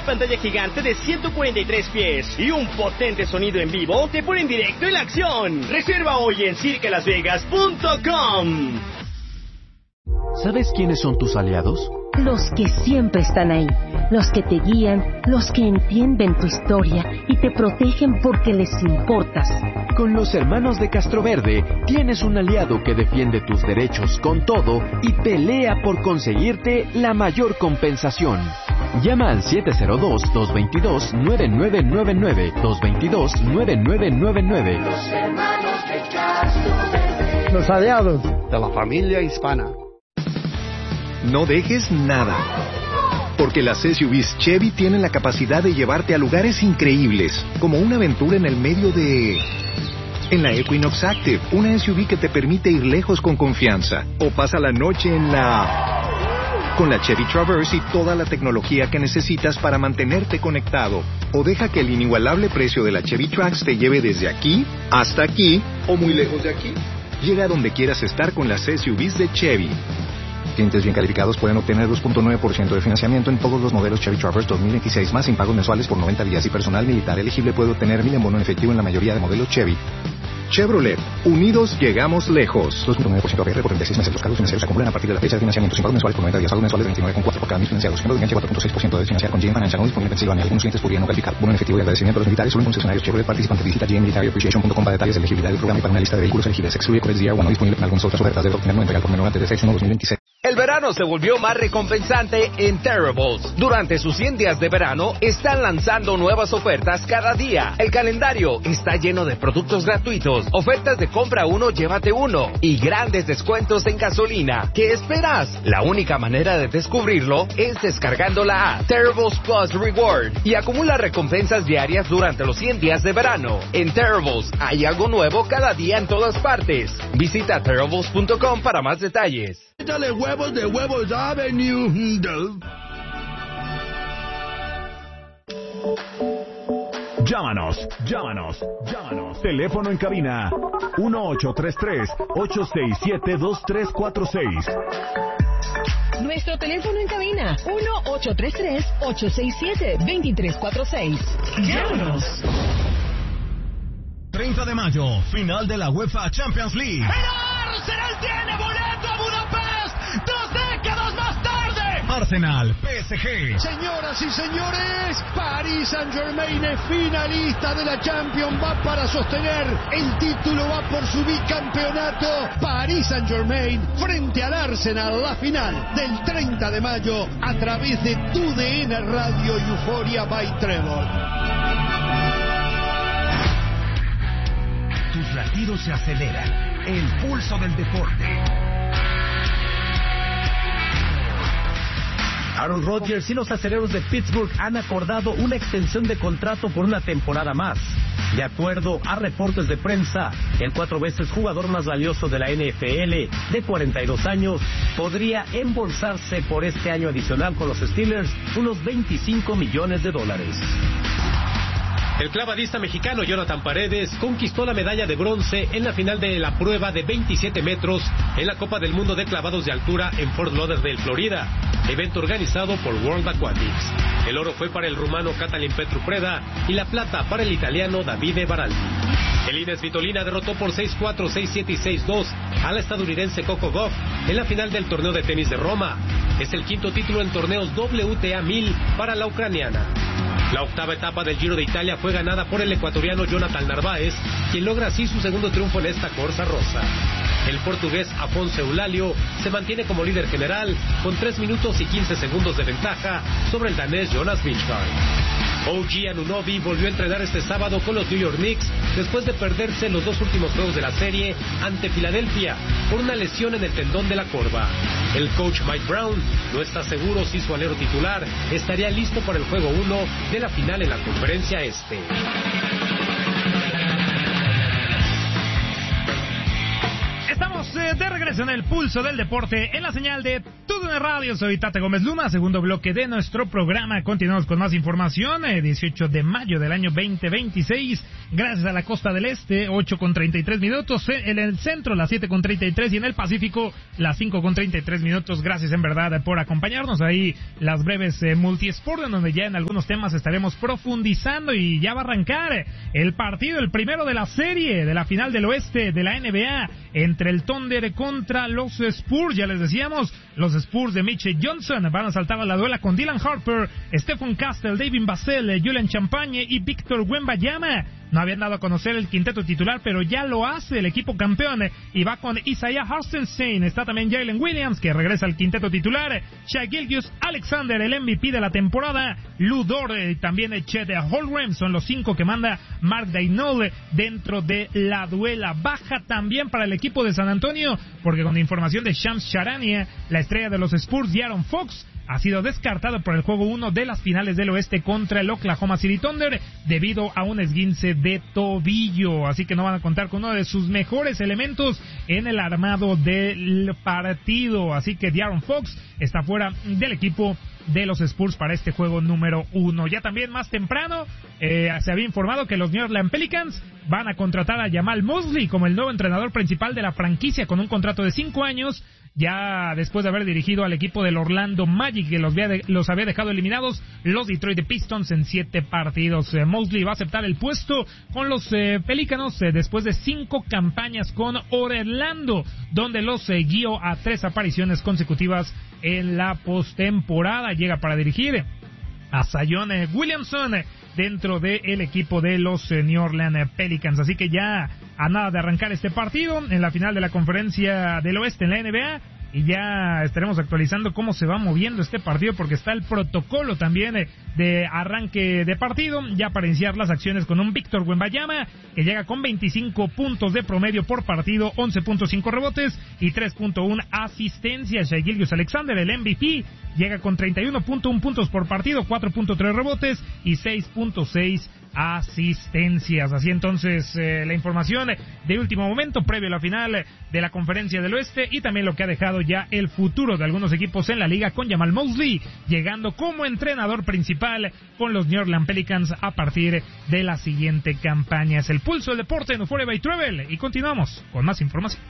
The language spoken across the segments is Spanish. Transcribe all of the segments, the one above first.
pantalla gigante de 143 pies y un potente sonido en vivo te ponen directo en la acción. Reserva hoy en circalasvegas.com. ¿Sabes quiénes son tus aliados? Los que siempre están ahí, los que te guían, los que entienden tu historia y te protegen porque les importas. Con los hermanos de Castroverde tienes un aliado que defiende tus derechos con todo y pelea por conseguirte la mayor compensación. Llama al 702-222-9999, 222-9999. Los hermanos de Castroverde. Los aliados de la familia hispana. No dejes nada, porque las SUVs Chevy tienen la capacidad de llevarte a lugares increíbles, como una aventura en el medio de... En la Equinox Active, una SUV que te permite ir lejos con confianza, o pasa la noche en la... Con la Chevy Traverse y toda la tecnología que necesitas para mantenerte conectado, o deja que el inigualable precio de la Chevy Trax te lleve desde aquí hasta aquí, o muy lejos de aquí. Llega a donde quieras estar con las SUVs de Chevy. Clientes bien calificados pueden obtener 2.9% de financiamiento en todos los modelos Chevy Traverse 2016 más sin pagos mensuales por 90 días y personal militar elegible puede obtener 1,000 en bono en efectivo en la mayoría de modelos Chevy. Chevrolet, unidos llegamos lejos. 2.9% APR por 36 meses. Los cargos financieros se acumulan a partir de la fecha de financiamiento sin pagos mensuales por 90 días. Pagos mensuales 29,4 por cada 1,000 financiados. Ejemplo de enganche 4.6% de financiar con GM Financial no disponible en Pensilvania. Algunos clientes podrían no calificar. Bono en efectivo y agradecimiento a los militares solo en concesionarios Chevrolet participantes. Visita gmmilitaryappreciation.com para detalles de elegibilidad del programa y para una lista de vehículos elegibles. Excluye Codes DR1 no disponible en algunas otras ofertas. Debe obtener no entregar por menor antes de 6/1/2026. El verano se volvió más recompensante en Terribles. Durante sus 100 días de verano, están lanzando nuevas ofertas cada día. El calendario está lleno de productos gratuitos, ofertas de compra uno, llévate uno, y grandes descuentos en gasolina. ¿Qué esperas? La única manera de descubrirlo es descargando la app Terribles Plus Reward y acumula recompensas diarias durante los 100 días de verano. En Terribles hay algo nuevo cada día en todas partes. Visita terribles.com para más detalles. Échale huevos de Huevos Avenue. Llámanos. Teléfono en cabina 1833-867-2346. Nuestro teléfono en cabina 1833-867-2346. Llámanos. 30 de mayo, final de la UEFA Champions League. ¡El Arsenal tiene boleto a Budapest! 2 décadas más tarde. Arsenal, PSG. Señoras y señores, Paris Saint-Germain es finalista de la Champions, va para sostener el título, va por su bicampeonato. Paris Saint-Germain frente al Arsenal, la final del 30 de mayo a través de TUDN Radio Euphoria by Trevor. Tus latidos se aceleran. El pulso del deporte. Aaron Rodgers y los acereros de Pittsburgh han acordado una extensión de contrato por una temporada más. De acuerdo a reportes de prensa, el 4 veces jugador más valioso de la NFL, de 42 años, podría embolsarse por este año adicional con los Steelers unos $25 millones. El clavadista mexicano Jonathan Paredes conquistó la medalla de bronce en la final de la prueba de 27 metros en la Copa del Mundo de Clavados de Altura en Fort Lauderdale, Florida, evento organizado por World Aquatics. El oro fue para el rumano Catalin Petru Preda y la plata para el italiano Davide Baraldi. El Ines Svitolina derrotó por 6-4, 6-7 y 6-2 a la estadounidense Coco Gauff en la final del torneo de tenis de Roma. Es el quinto título en torneos WTA 1000 para la ucraniana. La octava etapa del Giro de Italia fue ganada por el ecuatoriano Jonathan Narváez, quien logra así su segundo triunfo en esta corsa rosa. El portugués Afonso Eulalio se mantiene como líder general con 3 minutos y 15 segundos de ventaja sobre el danés Jonas Vingegaard. OG Anunoby volvió a entrenar este sábado con los New York Knicks después de perderse los 2 últimos juegos de la serie ante Filadelfia por una lesión en el tendón de la corva. El coach Mike Brown no está seguro si su alero titular estaría listo para el juego 1 de la final en la Conferencia Este. Estamos de regreso en el pulso del deporte en la señal de TUDN TUDN Radio, soy Tate Gómez Luna, segundo bloque de nuestro programa. Continuamos con más información. 18 de mayo del año 2026, gracias a la costa del este, 8:33 en el centro, las 7:33 y en el Pacífico, las 5:33. Gracias en verdad por acompañarnos. Ahí las breves multisport, en donde ya en algunos temas estaremos profundizando y ya va a arrancar el partido, el primero de la serie de la final del oeste de la NBA entre el Thunder contra los Spurs. Ya les decíamos, los Spurs de Mitch Johnson van a saltar a la duela con Dylan Harper, Stephen Castle, David Vassell, Julian Champagne y Víctor Wembanyama. No habían dado a conocer el quinteto titular, pero ya lo hace el equipo campeón y va con Isaiah Hartenstein. Está también Jalen Williams, que regresa al quinteto titular. Shai Gilgeous-Alexander, el MVP de la temporada. Lou Dort y también Chet Holmgren son los 5 que manda Mark Daigneault dentro de la duela. Baja también para el equipo de San Antonio, porque con información de Shams Charania, la estrella de los Spurs, De'Aaron Fox, ha sido descartado por el juego 1 de las finales del oeste contra el Oklahoma City Thunder debido a un esguince de tobillo, así que no van a contar con uno de sus mejores elementos en el armado del partido, así que De'Aaron Fox está fuera del equipo de los Spurs para este juego número 1. Ya también más temprano se había informado que los New Orleans Pelicans van a contratar a Jamal Mosley como el nuevo entrenador principal de la franquicia con un contrato de 5 años, ya después de haber dirigido al equipo del Orlando Magic, que los había dejado eliminados los Detroit Pistons en 7 partidos. Mosley va a aceptar el puesto con los Pelícanos después de 5 campañas con Orlando, donde los guió a 3 apariciones consecutivas en la postemporada. Llega para dirigir a Zion Williamson dentro del equipo de los New Orleans Pelicans. Así que ya a nada de arrancar este partido en la final de la Conferencia del Oeste en la NBA, y ya estaremos actualizando cómo se va moviendo este partido, porque está el protocolo también de arranque de partido, ya para iniciar las acciones con un Víctor Wembanyama, que llega con 25 puntos de promedio por partido, 11.5 rebotes y 3.1 asistencias. Shai Gilgeous-Alexander, el MVP, llega con 31.1 puntos por partido, 4.3 rebotes y 6.6 asistencias. Así entonces la información de último momento previo a la final de la Conferencia del Oeste, y también lo que ha dejado ya el futuro de algunos equipos en la liga, con Jamal Mosley llegando como entrenador principal con los New Orleans Pelicans a partir de la siguiente campaña. Es el pulso del deporte en Euphoria by Travel, y continuamos con más información.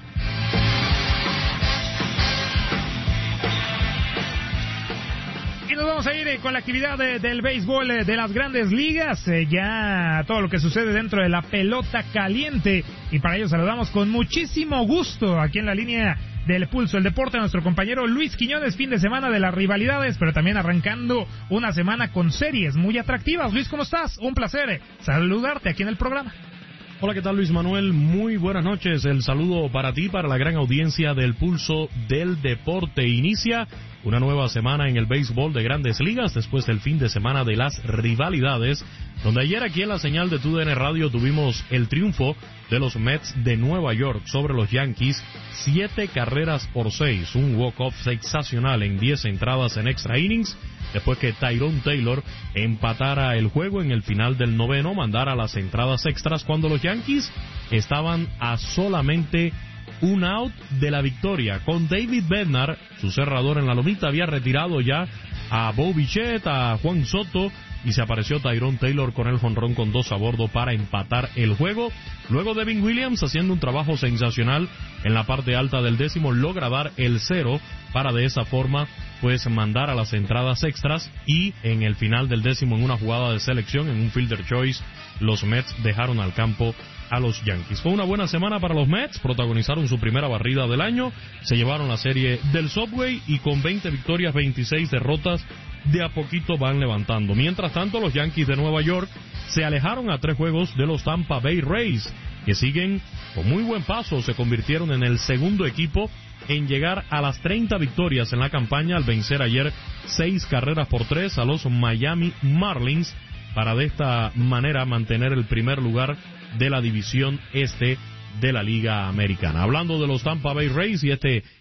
Y nos vamos a ir con la actividad del béisbol de las grandes ligas, ya todo lo que sucede dentro de la pelota caliente, y para ello saludamos con muchísimo gusto aquí en la línea del pulso del deporte a nuestro compañero Luis Quiñones. Fin de semana de las rivalidades, pero también arrancando una semana con series muy atractivas. Luis, ¿cómo estás? Un placer saludarte aquí en el programa. Hola, ¿qué tal, Luis Manuel? Muy buenas noches. El saludo para ti, para la gran audiencia del Pulso del Deporte. Inicia una nueva semana en el béisbol de Grandes Ligas después del fin de semana de las rivalidades, donde ayer aquí en la señal de TUDN Radio tuvimos el triunfo de los Mets de Nueva York sobre los Yankees, 7-6, un walk-off sensacional en 10 entradas en extra innings, después que Tyrone Taylor empatara el juego en el final del noveno, mandara las entradas extras cuando los Yankees estaban a solamente un out de la victoria. Con David Bednar, su cerrador en la lomita, había retirado ya a Bo Bichette, a Juan Soto, y se apareció Tyrone Taylor con el jonrón con 2 a bordo para empatar el juego. Luego Devin Williams, haciendo un trabajo sensacional en la parte alta del décimo, logra dar el 0 para de esa forma pues mandar a las entradas extras, y en el final del décimo, en una jugada de selección, en un fielder choice, los Mets dejaron al campo a los Yankees. Fue una buena semana para los Mets, protagonizaron su primera barrida del año, se llevaron la serie del Subway, y con 20 victorias, 26 derrotas, de a poquito van levantando. Mientras tanto, los Yankees de Nueva York se alejaron a 3 juegos de los Tampa Bay Rays, que siguen con muy buen paso. Se convirtieron en el segundo equipo en llegar a las 30 victorias en la campaña, al vencer ayer 6-3 a los Miami Marlins, para de esta manera mantener el primer lugar de la división este de la Liga Americana. Hablando de los Tampa Bay Rays y este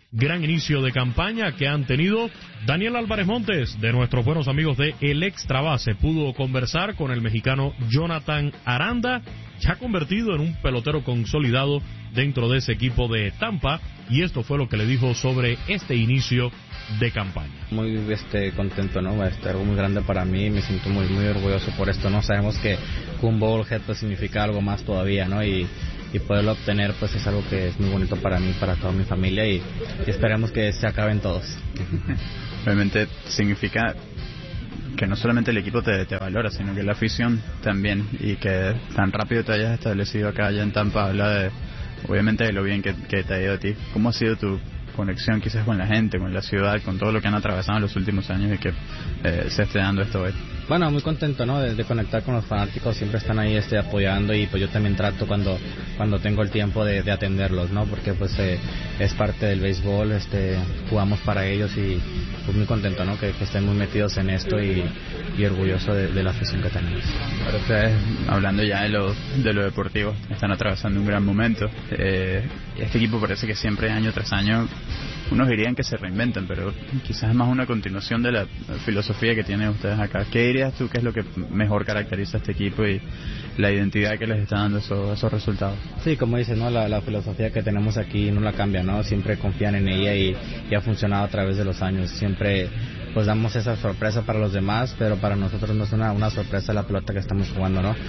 gran inicio de campaña que han tenido. Daniel Álvarez Montes, de nuestros buenos amigos de El Extra Base, pudo conversar con el mexicano Jonathan Aranda, ya convertido en un pelotero consolidado dentro de ese equipo de Tampa, y esto fue lo que le dijo sobre este inicio de campaña. Muy contento, ¿no? Algo muy grande para mí, me siento muy orgulloso por esto, ¿no? Sabemos que un bobblehead pues significa algo más todavía, ¿no? Y poderlo obtener pues es algo que es muy bonito para mí, para toda mi familia, y esperemos que se acaben todos. Realmente significa que no solamente el equipo te valora, sino que la afición también, y que tan rápido te hayas establecido acá allá en Tampa habla de, obviamente, de lo bien que te ha ido a ti. ¿Cómo ha sido tu conexión quizás con la gente, con la ciudad, con todo lo que han atravesado en los últimos años y que se esté dando esto hoy? Bueno, muy contento, ¿no? De conectar con los fanáticos, siempre están ahí apoyando, y pues yo también trato cuando tengo el tiempo de atenderlos, ¿no? Porque pues es parte del béisbol, jugamos para ellos, y pues muy contento, ¿no? Que estén muy metidos en esto, y orgulloso de la afición que tenemos. Ahora ustedes, hablando ya de lo deportivo, están atravesando un gran momento. Este equipo parece que siempre, año tras año, unos dirían que se reinventan, pero quizás es más una continuación de la filosofía que tienen ustedes acá. ¿Qué dirías tú que es lo que mejor caracteriza a este equipo y la identidad que les está dando esos resultados? Sí, como dices, ¿no? La filosofía que tenemos aquí no la cambia, ¿no? Siempre confían en ella, y ha funcionado a través de los años. Siempre pues damos esa sorpresa para los demás, pero para nosotros no es una sorpresa la pelota que estamos jugando, ¿no?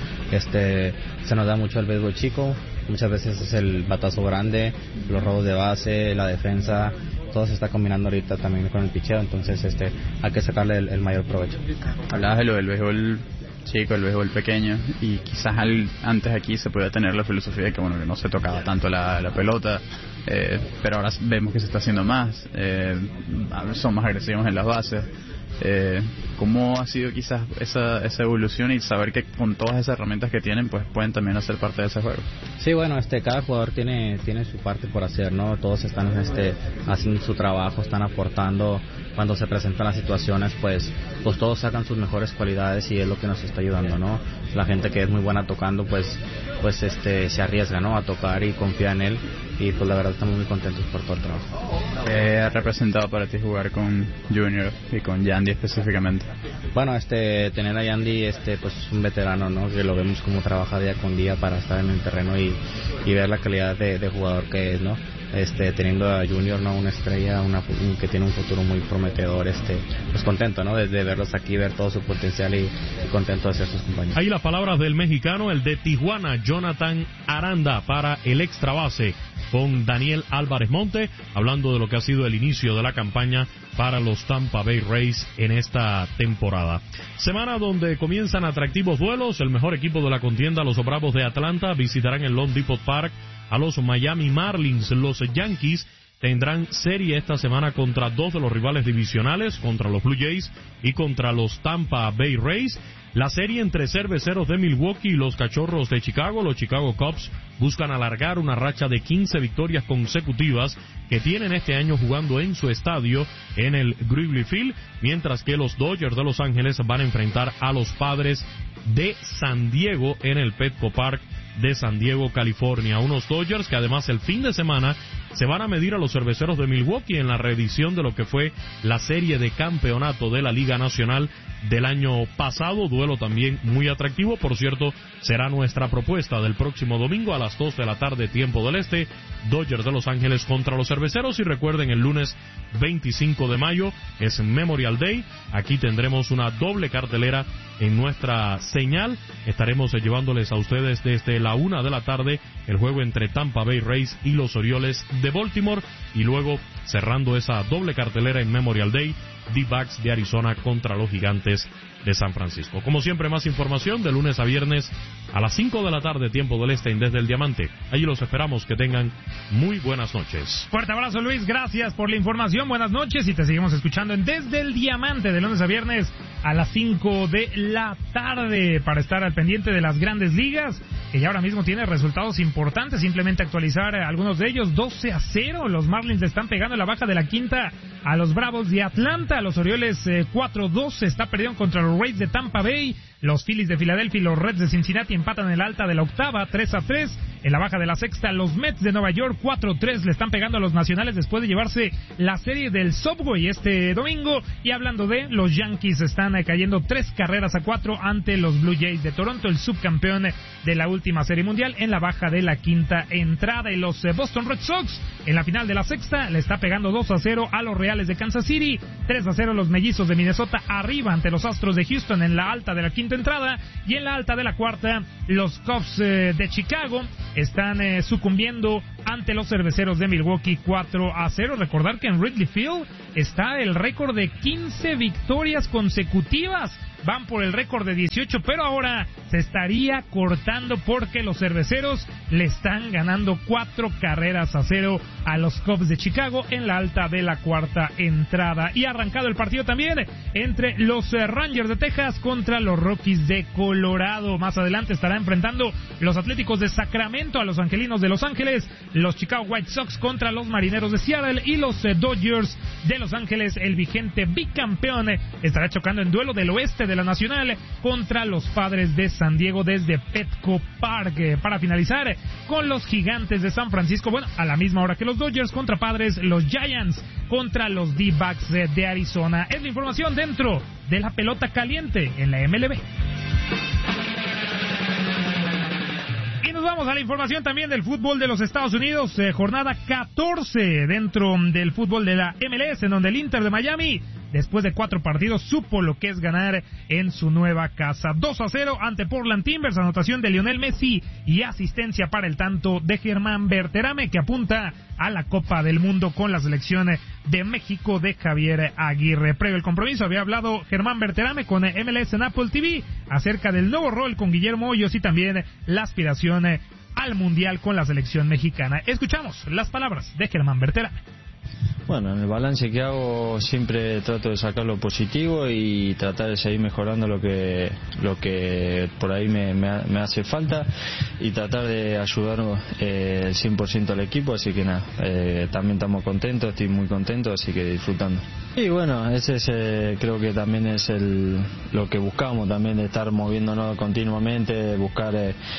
Se nos da mucho el béisbol chico, muchas veces es el batazo grande, los robos de base, la defensa, todo se está combinando ahorita también con el picheo, entonces hay que sacarle el mayor provecho. Hablabas de lo del béisbol chico, el béisbol pequeño, y quizás antes aquí se podía tener la filosofía de que que no se tocaba tanto la pelota, pero ahora vemos que se está haciendo más, son más agresivos en las bases. ¿Cómo ha sido quizás esa evolución, y saber que con todas esas herramientas que tienen pues pueden también hacer parte de ese juego? Sí, bueno, cada jugador tiene su parte por hacer, ¿no? Todos están haciendo su trabajo, están aportando. Cuando se presentan las situaciones, pues todos sacan sus mejores cualidades, y es lo que nos está ayudando, ¿no? La gente que es muy buena tocando pues se arriesga, ¿no? A tocar y confía en él, y pues la verdad estamos muy contentos por todo el trabajo. ¿Qué ha representado para ti jugar con Junior y con Yandy específicamente? Bueno, tener a Yandy, pues un veterano, ¿no? Que lo vemos como trabaja día con día para estar en el terreno y ver la calidad de jugador que es, ¿no? Teniendo a Junior, ¿no? Una estrella, que tiene un futuro muy prometedor, pues contento, ¿no? De verlos aquí, ver todo su potencial, y contento de ser sus compañeros. Ahí las palabras del mexicano, el de Tijuana, Jonathan Aranda, para El Extra Base, con Daniel Álvarez Monte, hablando de lo que ha sido el inicio de la campaña para los Tampa Bay Rays en esta temporada. Semana donde comienzan atractivos duelos. El mejor equipo de la contienda, los Bravos de Atlanta, visitarán el Lone Depot Park a los Miami Marlins. Los Yankees tendrán serie esta semana contra dos de los rivales divisionales, contra los Blue Jays y contra los Tampa Bay Rays. La serie entre Cerveceros de Milwaukee y los Cachorros de Chicago. Los Chicago Cubs buscan alargar una racha de 15 victorias consecutivas que tienen este año jugando en su estadio en el Wrigley Field, mientras que los Dodgers de Los Ángeles van a enfrentar a los Padres de San Diego en el Petco Park de San Diego, California. Unos Dodgers que además el fin de semana se van a medir a los Cerveceros de Milwaukee en la reedición de lo que fue la serie de campeonato de la Liga Nacional del año pasado. Duelo también muy atractivo. Por cierto, será nuestra propuesta del próximo domingo a las 2 de la tarde, tiempo del este. Dodgers de Los Ángeles contra los Cerveceros. Y recuerden, el lunes 25 de mayo es Memorial Day. Aquí tendremos una doble cartelera en nuestra señal. Estaremos llevándoles a ustedes desde la 1 de la tarde el juego entre Tampa Bay Rays y los Orioles de Baltimore, y luego cerrando esa doble cartelera en Memorial Day, D-backs de Arizona contra los Gigantes de San Francisco. Como siempre, más información de lunes a viernes a las 5 de la tarde, tiempo del este, desde el Diamante. Allí los esperamos. Que tengan muy buenas noches. Fuerte abrazo, Luis, gracias por la información, buenas noches, y te seguimos escuchando en Desde el Diamante de lunes a viernes a las 5 de la tarde para estar al pendiente de las grandes ligas, que ya ahora mismo tiene resultados importantes. Simplemente actualizar algunos de ellos. 12-0, los Marlins le están pegando en la baja de la quinta a los Bravos de Atlanta. Los Orioles 4-2 está perdiendo contra los Rays de Tampa Bay. Los Phillies de Filadelfia y los Reds de Cincinnati empatan en el alta de la octava 3-3. En la baja de la sexta, los Mets de Nueva York 4-3 le están pegando a los Nacionales después de llevarse la serie del Subway este domingo. Y hablando de los Yankees, están cayendo 3-4 ante los Blue Jays de Toronto, el subcampeón de la última serie mundial, en la baja de la quinta entrada. Y los Boston Red Sox en la final de la sexta le está pegando 2-0 a los Reales de Kansas City, 3-0 los Mellizos de Minnesota arriba ante los Astros de Houston en la alta de la quinta entrada. Y en la alta de la cuarta, los Cubs de Chicago están sucumbiendo ante los Cerveceros de Milwaukee 4-0. Recordar que en Wrigley Field está el récord de 15 victorias consecutivas. Van por el récord de 18, pero ahora se estaría cortando porque los Cerveceros le están ganando 4-0 a los Cubs de Chicago en la alta de la cuarta entrada. Y ha arrancado el partido también entre los Rangers de Texas contra los Rockies de Colorado. Más adelante estará enfrentando los Atléticos de Sacramento a los Angelinos de Los Ángeles, los Chicago White Sox contra los Marineros de Seattle y los Dodgers de Los Ángeles, el vigente bicampeón, estará chocando en duelo del oeste de la Nacional contra los Padres de San Diego desde Petco Park. Para finalizar con los Gigantes de San Francisco, bueno, a la misma hora que los Dodgers contra Padres, los Giants contra los D-Backs de Arizona. Es la información dentro de la pelota caliente en la MLB. Y nos vamos a la información también del fútbol de los Estados Unidos, jornada 14 dentro del fútbol de la MLS, en donde el Inter de Miami, después de 4 partidos, supo lo que es ganar en su nueva casa. 2-0 ante Portland Timbers, anotación de Lionel Messi y asistencia para el tanto de Germán Berterame, que apunta a la Copa del Mundo con la selección de México de Javier Aguirre. Previo al compromiso había hablado Germán Berterame con MLS en Apple TV acerca del nuevo rol con Guillermo Hoyos y también la aspiración al Mundial con la selección mexicana. Escuchamos las palabras de Germán Berterame. Bueno, en el balance que hago siempre trato de sacar lo positivo y tratar de seguir mejorando lo que por ahí me hace falta y tratar de ayudar el 100% al equipo, así que nada, también estamos contentos, estoy muy contento, así que disfrutando. Y bueno, ese es, creo que también es lo que buscamos también, de estar moviéndonos continuamente, buscar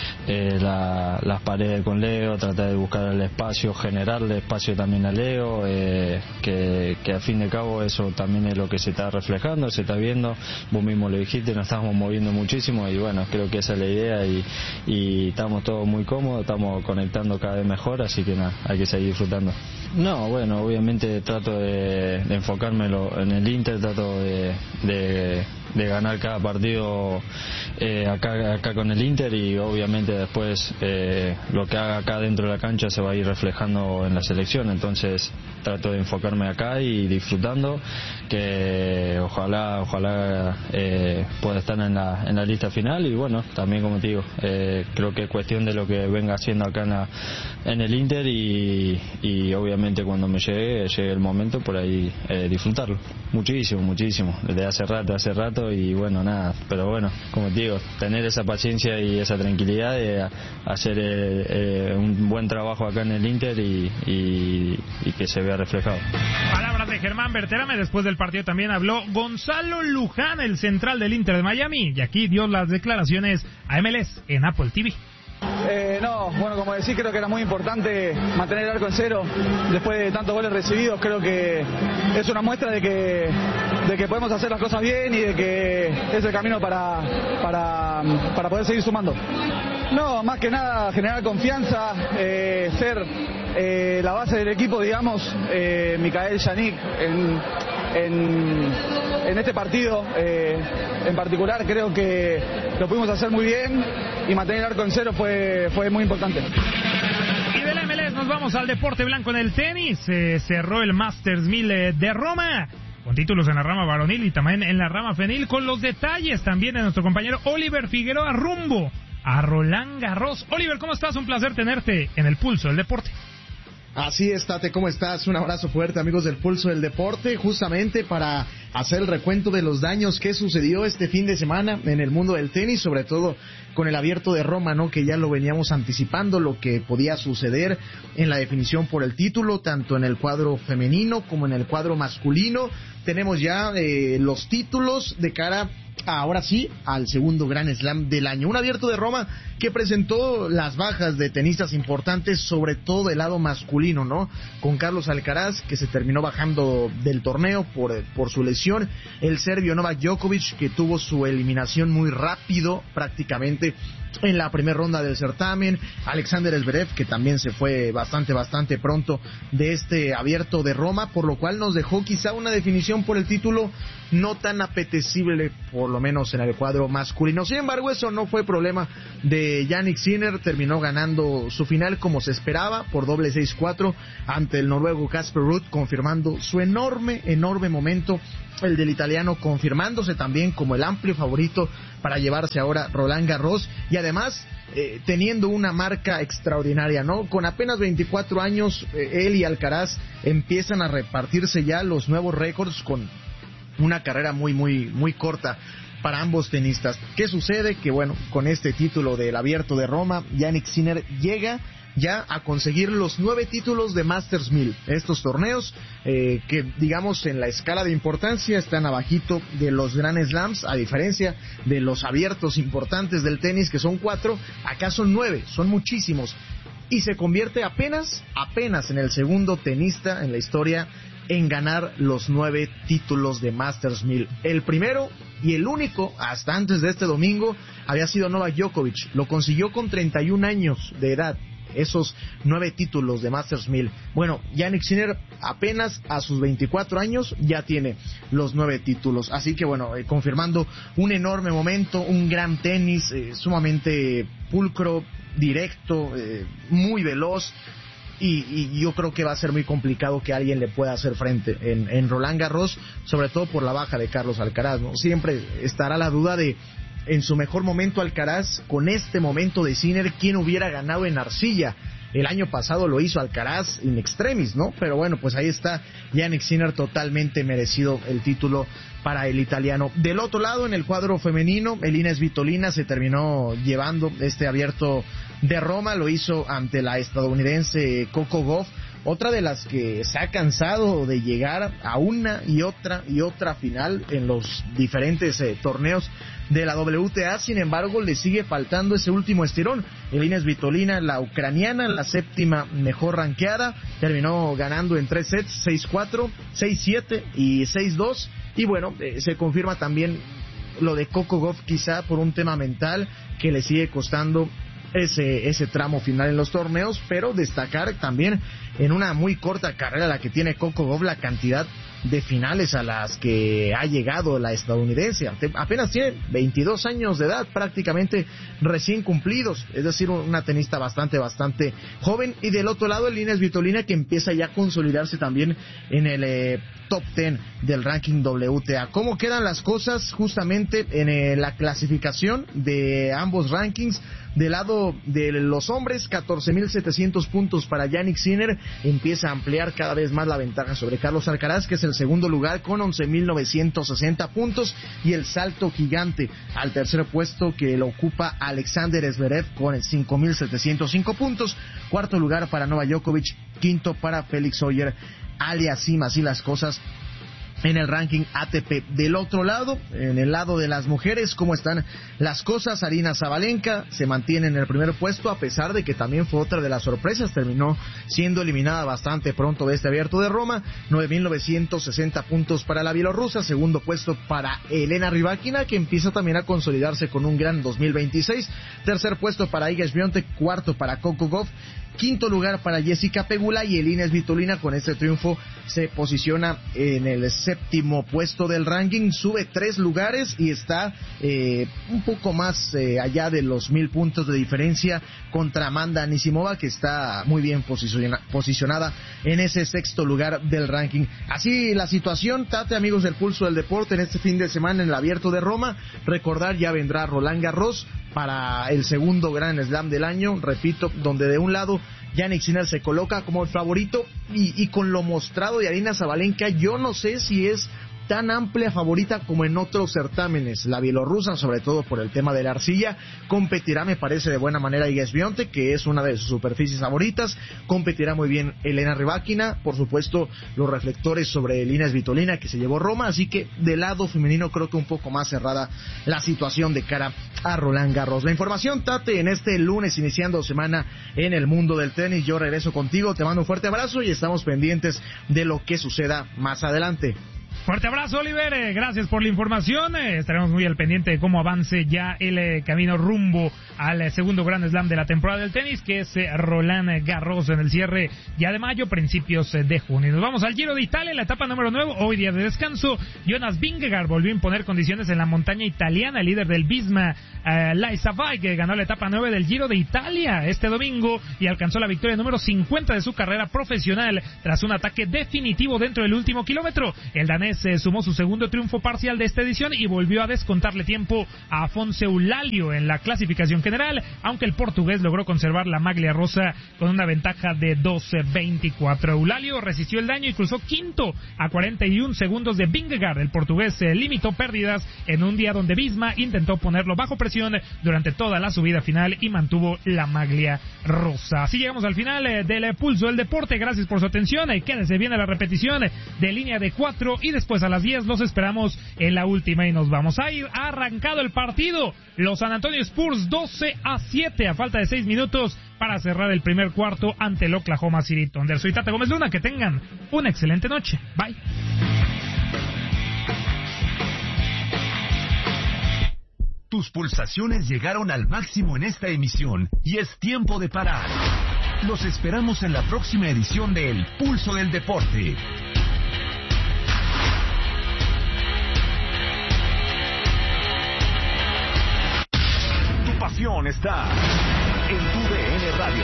las paredes con Leo, tratar de buscar el espacio, generarle espacio también a Leo, que al fin de cabo eso también es lo que se está reflejando, se está viendo, vos mismo lo dijiste, nos estamos moviendo muchísimo y bueno, creo que esa es la idea y estamos todos muy cómodos, estamos conectando cada vez mejor, así que nada, hay que seguir disfrutando. No, bueno, obviamente trato de enfocarme en el Inter, trato de ganar cada partido acá con el Inter y obviamente después lo que haga acá dentro de la cancha se va a ir reflejando en la selección, entonces trato de enfocarme acá y disfrutando, que ojalá pueda estar en la lista final y bueno, también como te digo, creo que es cuestión de lo que venga haciendo acá en el Inter y obviamente cuando me llegue el momento por ahí disfrutarlo muchísimo desde hace rato y bueno, nada, pero bueno, como te digo, tener esa paciencia y esa tranquilidad de hacer un buen trabajo acá en el Inter y que se vea reflejado. Palabras de Germán Berterame. Después del partido también habló Gonzalo Luján, el central del Inter de Miami, y aquí dio las declaraciones a MLS en Apple TV. Bueno, como decís, creo que era muy importante mantener el arco en cero después de tantos goles recibidos. Creo que es una muestra de que podemos hacer las cosas bien y de que es el camino para poder seguir sumando. No, más que nada generar confianza, ser la base del equipo, digamos, Michael Yannick en este partido en particular creo que lo pudimos hacer muy bien y mantener el arco en cero fue muy importante. Y del MLS nos vamos al deporte blanco en el tenis. Cerró el Masters 1000 de Roma con títulos en la rama varonil y también en la rama femenil, con los detalles también de nuestro compañero Oliver Figueroa rumbo a Roland Garros. Oliver, ¿cómo estás? Un placer tenerte en el Pulso del Deporte. Así es, Tate, ¿cómo estás? Un abrazo fuerte, amigos del Pulso del Deporte, justamente para hacer el recuento de los daños que sucedió este fin de semana en el mundo del tenis, sobre todo con el Abierto de Roma, ¿no? Que ya lo veníamos anticipando, lo que podía suceder en la definición por el título, tanto en el cuadro femenino como en el cuadro masculino. Tenemos ya los títulos de cara, ahora sí, al segundo Grand Slam del año. Un Abierto de Roma que presentó las bajas de tenistas importantes, sobre todo del lado masculino, ¿no? Con Carlos Alcaraz, que se terminó bajando del torneo por su lesión. El serbio Novak Djokovic, que tuvo su eliminación muy rápido, prácticamente en la primera ronda del certamen. Alexander Zverev, que también se fue bastante pronto de este Abierto de Roma, por lo cual nos dejó quizá una definición por el título no tan apetecible, por lo menos en el cuadro masculino. Sin embargo, eso no fue problema de Jannik Sinner. Terminó ganando su final como se esperaba, por doble 6-4 ante el noruego Casper Ruud, confirmando su enorme momento, el del italiano confirmándose también como el amplio favorito para llevarse ahora Roland Garros, y además teniendo una marca extraordinaria, ¿no? Con apenas 24 años, él y Alcaraz empiezan a repartirse ya los nuevos récords con una carrera muy corta para ambos tenistas. ¿Qué sucede? Que bueno, con este título del Abierto de Roma, Jannik Sinner llega ya a conseguir los 9 títulos de Masters 1000. Estos torneos que, digamos, en la escala de importancia están abajito de los Grand Slams, a diferencia de los abiertos importantes del tenis, que son 4, acá son 9, son muchísimos. Y se convierte apenas en el segundo tenista en la historia en ganar los 9 títulos de Masters 1000. El primero y el único, hasta antes de este domingo, había sido Novak Djokovic. Lo consiguió con 31 años de edad, esos 9 títulos de Masters 1000. Bueno, Jannik Sinner apenas a sus 24 años ya tiene los 9 títulos. Así que bueno, confirmando un enorme momento, un gran tenis, sumamente pulcro, directo, muy veloz. Y yo creo que va a ser muy complicado que alguien le pueda hacer frente en Roland Garros, sobre todo por la baja de Carlos Alcaraz, ¿no? Siempre estará la duda de, en su mejor momento Alcaraz, con este momento de Sinner, ¿quién hubiera ganado en arcilla? El año pasado lo hizo Alcaraz in extremis, ¿no? Pero bueno, pues ahí está Jannik Sinner, totalmente merecido el título para el italiano. Del otro lado, en el cuadro femenino, Elina Svitolina se terminó llevando este Abierto de Roma, lo hizo ante la estadounidense Coco Gauff, otra de las que se ha cansado de llegar a una y otra final en los diferentes torneos de la WTA. Sin embargo, le sigue faltando ese último estirón. Elina Svitolina, la ucraniana, la séptima mejor rankeada, terminó ganando en 3 sets, 6-4, 6-7 y 6-2. Y bueno, se confirma también lo de Coco Gauff, quizá por un tema mental que le sigue costando ese tramo final en los torneos, pero destacar también en una muy corta carrera la que tiene Coco Gauff, la cantidad de finales a las que ha llegado la estadounidense. Apenas tiene 22 años de edad, prácticamente recién cumplidos, es decir, una tenista bastante joven. Y del otro lado, Elina Svitolina, que empieza ya a consolidarse también en el top 10 del ranking WTA. ¿Cómo quedan las cosas justamente en la clasificación de ambos rankings? Del lado de los hombres, 14.700 puntos para Jannik Sinner, empieza a ampliar cada vez más la ventaja sobre Carlos Alcaraz, que es el segundo lugar con 11.960 puntos, y el salto gigante al tercer puesto que lo ocupa Alexander Zverev con 5.705 puntos, cuarto lugar para Novak Djokovic, quinto para Félix Auger Aliassime. Así las cosas en el ranking ATP. Del otro lado, en el lado de las mujeres, ¿cómo están las cosas? Aryna Sabalenka se mantiene en el primer puesto, a pesar de que también fue otra de las sorpresas, terminó siendo eliminada bastante pronto de este Abierto de Roma. 9.960 puntos para la bielorrusa, segundo puesto para Elena Rybakina, que empieza también a consolidarse con un gran 2026, tercer puesto para Iga Świątek, cuarto para Coco Gauff, quinto lugar para Jessica Pegula, y Elina Svitolina con este triunfo se posiciona en el séptimo puesto del ranking, sube 3 lugares y está un poco más allá de los 1,000 puntos de diferencia contra Amanda Anisimova, que está muy bien posicionada en ese sexto lugar del ranking. Así la situación, Tate, amigos del Pulso del Deporte, en este fin de semana en el Abierto de Roma. Recordar, ya vendrá Roland Garros para el segundo Grand Slam del año, repito, donde de un lado Jannik Sinner se coloca como el favorito, y con lo mostrado de Aryna Sabalenka, yo no sé si es tan amplia favorita como en otros certámenes. La bielorrusa, sobre todo por el tema de la arcilla, competirá, me parece, de buena manera Iga Swiatek, que es una de sus superficies favoritas. Competirá muy bien Elena Rybakina, por supuesto los reflectores sobre Elina Svitolina, que se llevó Roma, así que del lado femenino creo que un poco más cerrada la situación de cara a Roland Garros. La información, Tate, en este lunes iniciando semana en el mundo del tenis. Yo regreso contigo, te mando un fuerte abrazo y estamos pendientes de lo que suceda más adelante. Fuerte abrazo, Oliver, gracias por la información. Estaremos muy al pendiente de cómo avance ya el camino rumbo al segundo Grand Slam de la temporada del tenis, que es Roland Garros, en el cierre ya de mayo, principios de junio. Nos vamos al Giro de Italia, la etapa número 9, hoy día de descanso. Jonas Vingegaard volvió a imponer condiciones en la montaña italiana. El líder del Visma, Laisavai, que ganó la etapa 9 del Giro de Italia este domingo y alcanzó la victoria número 50 de su carrera profesional tras un ataque definitivo dentro del último kilómetro. El danés sumó su segundo triunfo parcial de esta edición y volvió a descontarle tiempo a Afonso Eulalia en la clasificación general, aunque el portugués logró conservar la maglia rosa con una ventaja de 12.24. Eulalia resistió el daño y cruzó quinto a 41 segundos de Vingegaard. El portugués limitó pérdidas en un día donde Visma intentó ponerlo bajo presión durante toda la subida final y mantuvo la maglia rosa. Así llegamos al final del Pulso del Deporte. Gracias por su atención. Quédense bien a la repetición de Línea de 4 y después a las 10 los esperamos en la última y nos vamos a ir. Ha arrancado el partido. Los San Antonio Spurs 12-7 a falta de 6 minutos para cerrar el primer cuarto ante el Oklahoma City Thunder. Soy Tate Gómez Luna. Que tengan una excelente noche. Bye. Tus pulsaciones llegaron al máximo en esta emisión y es tiempo de parar. Los esperamos en la próxima edición de El Pulso del Deporte. Tu pasión está en tu DN Radio.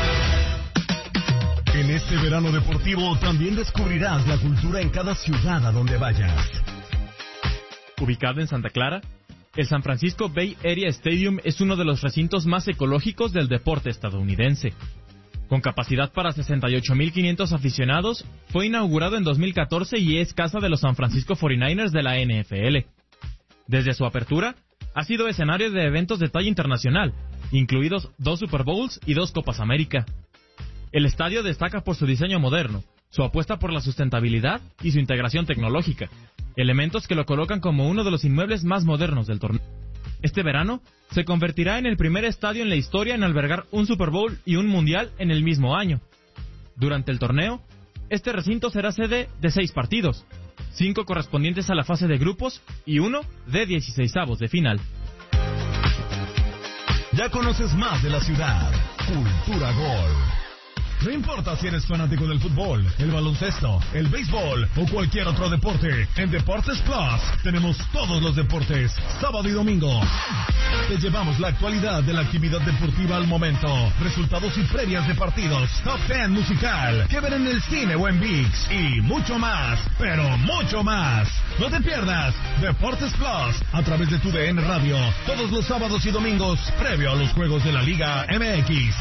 En este verano deportivo también descubrirás la cultura en cada ciudad a donde vayas. Ubicado en Santa Clara, el San Francisco Bay Area Stadium es uno de los recintos más ecológicos del deporte estadounidense. Con capacidad para 68.500 aficionados, fue inaugurado en 2014 y es casa de los San Francisco 49ers de la NFL. Desde su apertura, ha sido escenario de eventos de talla internacional, incluidos 2 Super Bowls y 2 Copas América. El estadio destaca por su diseño moderno, su apuesta por la sustentabilidad y su integración tecnológica, elementos que lo colocan como uno de los inmuebles más modernos del torneo. Este verano se convertirá en el primer estadio en la historia en albergar un Super Bowl y un Mundial en el mismo año. Durante el torneo, este recinto será sede de 6 partidos, 5 correspondientes a la fase de grupos y 1 de 16avos de final. Ya conoces más de la ciudad. Cultura Gol. No importa si eres fanático del fútbol, el baloncesto, el béisbol o cualquier otro deporte, en Deportes Plus tenemos todos los deportes, sábado y domingo. Te llevamos la actualidad de la actividad deportiva al momento, resultados y previas de partidos, top 10 musical, que ver en el cine o en ViX y mucho más, pero mucho más. No te pierdas Deportes Plus a través de tu DN Radio, todos los sábados y domingos, previo a los juegos de la Liga MX.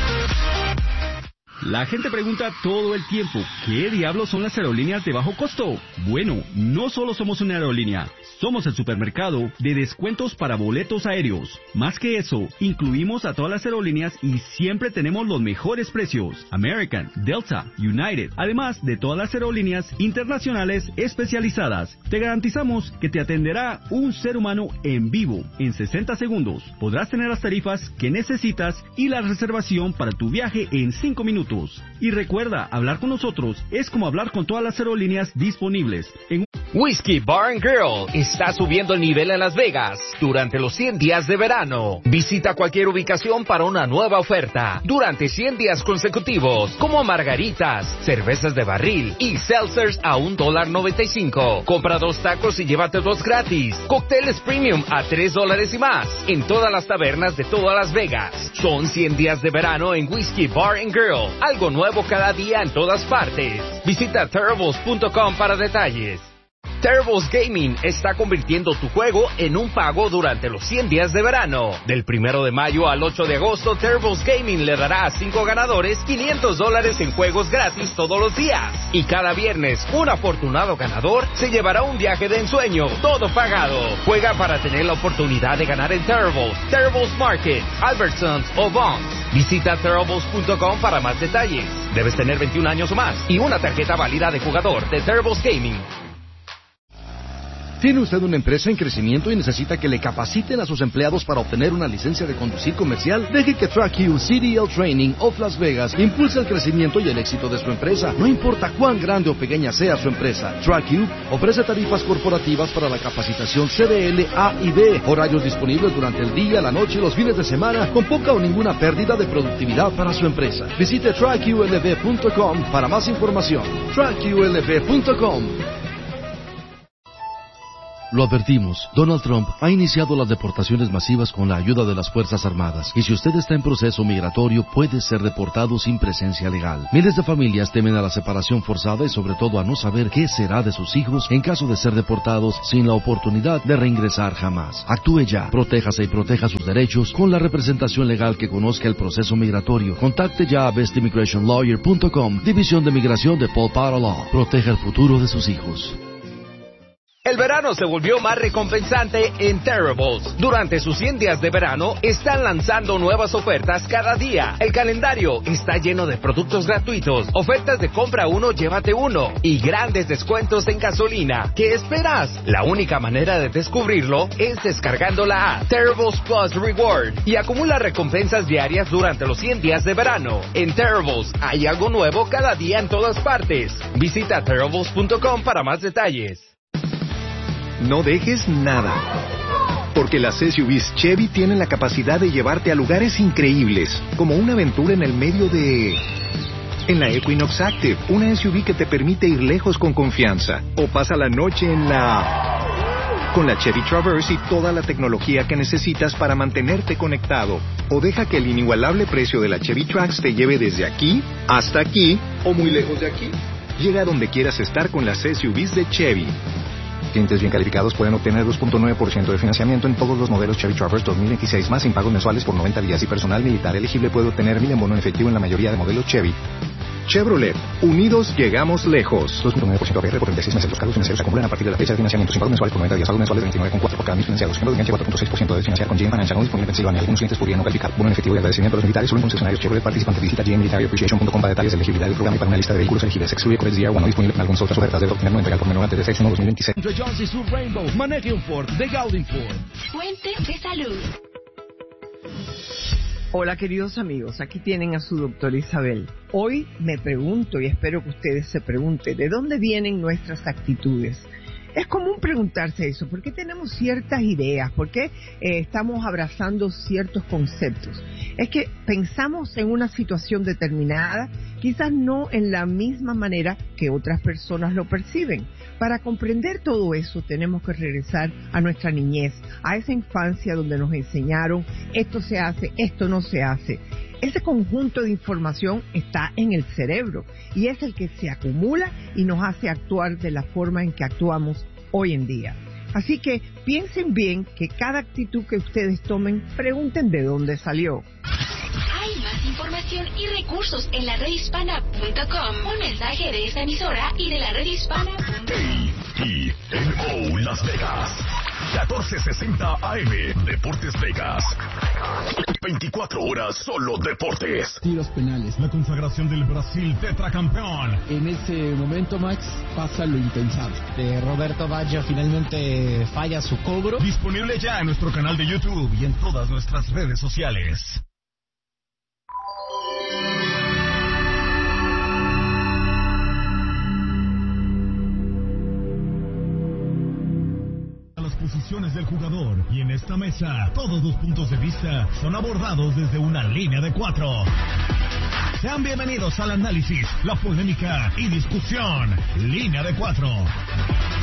La gente pregunta todo el tiempo, ¿qué diablos son las aerolíneas de bajo costo? Bueno, no solo somos una aerolínea, somos el supermercado de descuentos para boletos aéreos. Más que eso, incluimos a todas las aerolíneas y siempre tenemos los mejores precios. American, Delta, United, además de todas las aerolíneas internacionales especializadas. Te garantizamos que te atenderá un ser humano en vivo en 60 segundos. Podrás tener las tarifas que necesitas y la reservación para tu viaje en 5 minutos. Y recuerda, hablar con nosotros es como hablar con todas las aerolíneas disponibles. Whiskey Bar & Grill está subiendo el nivel en Las Vegas durante los 100 días de verano. Visita cualquier ubicación para una nueva oferta durante 100 días consecutivos, como margaritas, cervezas de barril y seltzers a $1.95. Compra 2 tacos y llévate 2 gratis. Cócteles premium a $3 y más en todas las tabernas de toda Las Vegas. Son 100 días de verano en Whiskey Bar & Grill. Algo nuevo cada día en todas partes. Visita Terribles.com para detalles. Terribles Gaming está convirtiendo tu juego en un pago durante los 100 días de verano. Del 1 de mayo al 8 de agosto, Terribles Gaming le dará a 5 ganadores $500 en juegos gratis todos los días. Y cada viernes, un afortunado ganador se llevará un viaje de ensueño, todo pagado. Juega para tener la oportunidad de ganar en Terribles Market, Albertsons o Vons. Visita Terribles.com para más detalles. Debes tener 21 años o más y una tarjeta válida de jugador de Terribles Gaming. ¿Tiene usted una empresa en crecimiento y necesita que le capaciten a sus empleados para obtener una licencia de conducir comercial? Deje que TrackU CDL Training of Las Vegas impulse el crecimiento y el éxito de su empresa. No importa cuán grande o pequeña sea su empresa, TrackU ofrece tarifas corporativas para la capacitación CDL A y B, horarios disponibles durante el día, la noche y los fines de semana, con poca o ninguna pérdida de productividad para su empresa. Visite TrackULV.com para más información. TrackULV.com. Lo advertimos, Donald Trump ha iniciado las deportaciones masivas con la ayuda de las Fuerzas Armadas, y si usted está en proceso migratorio puede ser deportado sin presencia legal. Miles de familias temen a la separación forzada y sobre todo a no saber qué será de sus hijos en caso de ser deportados sin la oportunidad de reingresar jamás. Actúe ya, protéjase y proteja sus derechos con la representación legal que conozca el proceso migratorio. Contacte ya a bestimmigrationlawyer.com, División de Migración de Paul Potter Law. Proteja el futuro de sus hijos. El verano se volvió más recompensante en Terribles. Durante sus 100 días de verano, están lanzando nuevas ofertas cada día. El calendario está lleno de productos gratuitos, ofertas de compra uno, llévate uno, y grandes descuentos en gasolina. ¿Qué esperas? La única manera de descubrirlo es descargando la app Terribles Plus Reward y acumula recompensas diarias durante los 100 días de verano. En Terribles hay algo nuevo cada día en todas partes. Visita Terribles.com para más detalles. No dejes nada, porque las SUVs Chevy tienen la capacidad de llevarte a lugares increíbles, como una aventura en el medio de... En la Equinox Active, una SUV que te permite ir lejos con confianza, o pasa la noche en la... Con la Chevy Traverse y toda la tecnología que necesitas para mantenerte conectado, o deja que el inigualable precio de la Chevy Trax te lleve desde aquí hasta aquí, o muy lejos de aquí. Llega a donde quieras estar con las SUVs de Chevy. Clientes bien calificados pueden obtener 2.9% de financiamiento en todos los modelos Chevy Traverse 2016 más sin pagos mensuales por 90 días y personal militar elegible puede obtener 1,000 en bono en efectivo en la mayoría de modelos Chevy. Chevrolet, unidos llegamos lejos. 2.9% APR por 36 meses. Los cargos financieros se acumulan a partir de la fecha de financiamiento sin pagos mensuales por 90 días. Pagos mensuales de 29,4 por cada 1,000 financiados. Ejemplo de enganche 4.6% de financiar con GM Financial no disponible en Pensilvania. Algunos clientes podrían no calificar. Bono en efectivo y agradecimiento a los militares solo en concesionarios Chevrolet participantes. Visita gmmilitaryappreciation.com para detalles de elegibilidad del programa y para una lista de vehículos elegibles. Excluye Codex DR1 no disponible en algunas otras ofertas. Debe obtener no entregar por menor antes de 6/1/2026. Entre Jones y su Rainbow, maneje un Ford de Gaudin Ford. Fuente de salud. Hola queridos amigos, aquí tienen a su doctora Isabel. Hoy me pregunto y espero que ustedes se pregunten, ¿de dónde vienen nuestras actitudes? Es común preguntarse eso, ¿por qué tenemos ciertas ideas? ¿Por qué estamos abrazando ciertos conceptos? Es que pensamos en una situación determinada, quizás no en la misma manera que otras personas lo perciben. Para comprender todo eso tenemos que regresar a nuestra niñez, a esa infancia donde nos enseñaron esto se hace, esto no se hace. Ese conjunto de información está en el cerebro y es el que se acumula y nos hace actuar de la forma en que actuamos hoy en día. Así que piensen bien que cada actitud que ustedes tomen, pregunten de dónde salió. Hay más información y recursos en la redhispana.com. Un mensaje de esta emisora y de la redhispana.com. KTNO Las Vegas 1460 AM Deportes Vegas. 24 horas solo deportes. Tiros penales. La consagración del Brasil tetracampeón. En ese momento, Max, pasa lo impensable. Roberto Baggio finalmente falla su cobro. Disponible ya en nuestro canal de YouTube y en todas nuestras redes sociales. Posiciones del jugador y en esta mesa todos los puntos de vista son abordados desde una línea de 4. Sean bienvenidos al análisis, la polémica y discusión. Línea de 4.